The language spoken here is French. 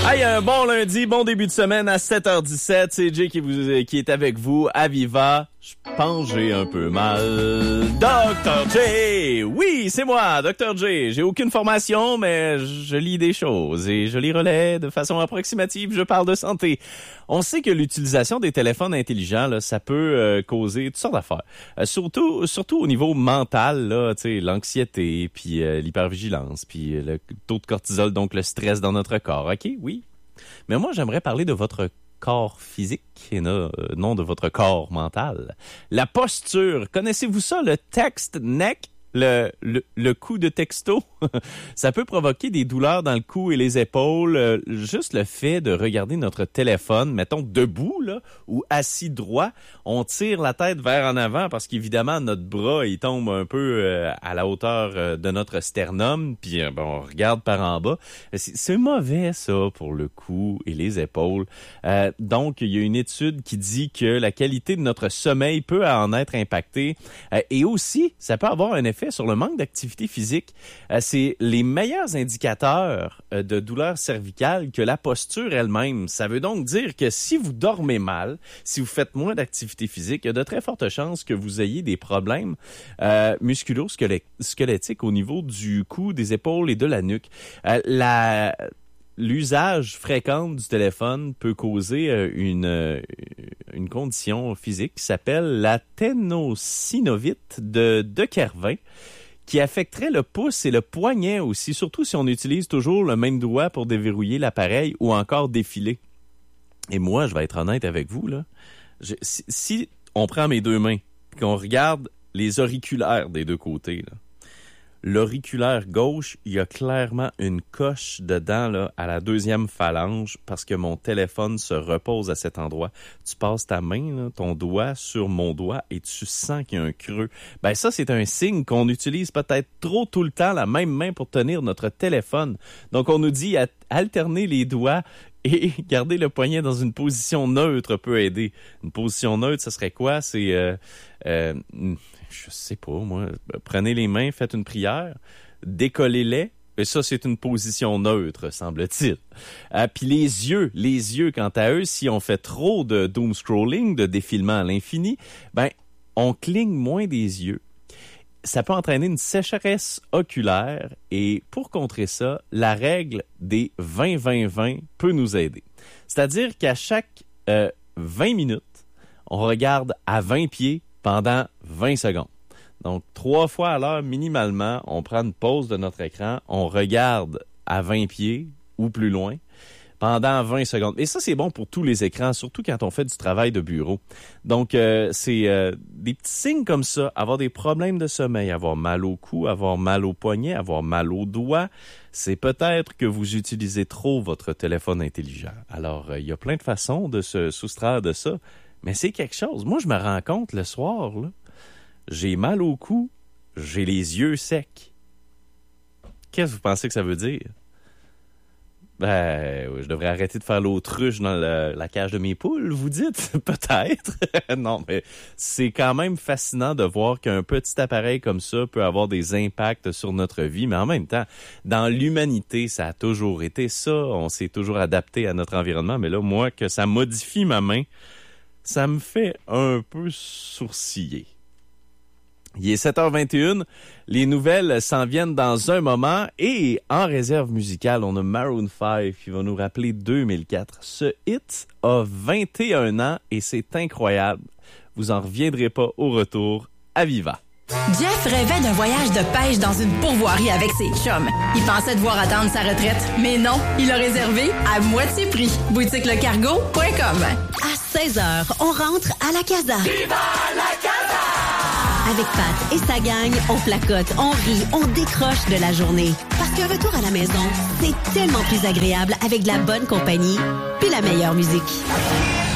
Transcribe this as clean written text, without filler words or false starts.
Hey, un bon lundi, bon début de semaine à 7h17. C'est Jay qui est avec vous à Viva. Je pense que j'ai un peu mal. Dr. J! Oui, c'est moi, Dr. J. J'ai aucune formation, mais je lis des choses et je les relais de façon approximative. Je parle de santé. On sait que l'utilisation des téléphones intelligents, là, ça peut causer toutes sortes d'affaires. Surtout au niveau mental, là, tu sais, l'anxiété, puis l'hypervigilance, puis le taux de cortisol, donc le stress dans notre corps. OK? Oui. Mais moi, j'aimerais parler de votre corps physique et non de votre corps mental. La posture, connaissez-vous ça, le text neck? Le coup de texto, ça peut provoquer des douleurs dans le cou et les épaules. Juste le fait de regarder notre téléphone, mettons debout là, ou assis droit, on tire la tête vers en avant parce qu'évidemment notre bras il tombe un peu à la hauteur de notre sternum, puis on regarde par en bas. C'est mauvais ça pour le cou et les épaules. Donc il y a une étude qui dit que la qualité de notre sommeil peut en être impactée et aussi ça peut avoir un effet sur le manque d'activité physique. C'est les meilleurs indicateurs de douleur cervicale que la posture elle-même. Ça veut donc dire que si vous dormez mal, si vous faites moins d'activité physique, il y a de très fortes chances que vous ayez des problèmes musculo-squelettiques au niveau du cou, des épaules et de la nuque. L'usage fréquent du téléphone peut causer une condition physique qui s'appelle la ténosynovite de Kervin, qui affecterait le pouce et le poignet aussi, surtout si on utilise toujours le même doigt pour déverrouiller l'appareil ou encore défiler. Et moi, je vais être honnête avec vous, là. Si on prend mes deux mains et qu'on regarde les auriculaires des deux côtés, là, l'auriculaire gauche, il y a clairement une coche dedans là, à la deuxième phalange parce que mon téléphone se repose à cet endroit. Tu passes ta main, là, ton doigt sur mon doigt et tu sens qu'il y a un creux. Ben ça, c'est un signe qu'on utilise peut-être trop tout le temps la même main pour tenir notre téléphone. Donc, on nous dit alterner les doigts et garder le poignet dans une position neutre peut aider. Une position neutre, ça serait quoi? C'est... je sais pas, moi. Prenez les mains, faites une prière, décollez-les. Et ça, c'est une position neutre, semble-t-il. Puis les yeux, quant à eux, si on fait trop de doom scrolling, de défilement à l'infini, ben, on cligne moins des yeux. Ça peut entraîner une sécheresse oculaire et pour contrer ça, la règle des 20-20-20 peut nous aider. C'est-à-dire qu'à chaque 20 minutes, on regarde à 20 pieds pendant 20 secondes. Donc, 3 fois à l'heure minimalement, on prend une pause de notre écran, on regarde à 20 pieds ou plus loin pendant 20 secondes. Et ça, c'est bon pour tous les écrans, surtout quand on fait du travail de bureau. Donc, c'est des petits signes comme ça, avoir des problèmes de sommeil, avoir mal au cou, avoir mal au poignet, avoir mal aux doigts. C'est peut-être que vous utilisez trop votre téléphone intelligent. Alors, il y a plein de façons de se soustraire de ça, mais c'est quelque chose. Moi, je me rends compte le soir, là, j'ai mal au cou, j'ai les yeux secs. Qu'est-ce que vous pensez que ça veut dire? Ben, je devrais arrêter de faire l'autruche dans la cage de mes poules, vous dites? Peut-être. Non, mais c'est quand même fascinant de voir qu'un petit appareil comme ça peut avoir des impacts sur notre vie. Mais en même temps, dans l'humanité, ça a toujours été ça. On s'est toujours adapté à notre environnement. Mais là, moi, que ça modifie ma main, ça me fait un peu sourciller. Il est 7h21, les nouvelles s'en viennent dans un moment et en réserve musicale, on a Maroon 5 qui va nous rappeler 2004. Ce hit a 21 ans et c'est incroyable. Vous en reviendrez pas au retour à Viva. Jeff rêvait d'un voyage de pêche dans une pourvoirie avec ses chums. Il pensait devoir attendre sa retraite, mais non, il a réservé à moitié prix. boutiquelecargo.com. À 16h, on rentre à la casa. Viva la casa! Avec Pat et sa gang, on placote, on rit, on décroche de la journée. Parce qu'un retour à la maison, c'est tellement plus agréable avec de la bonne compagnie puis la meilleure musique.